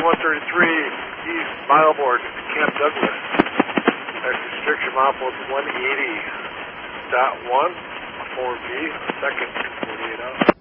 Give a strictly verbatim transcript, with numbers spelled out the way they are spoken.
one thirty-three East Mileboard, Camp Douglas. Next restriction mile was one eighty point one, Form B, second, forty-eight out.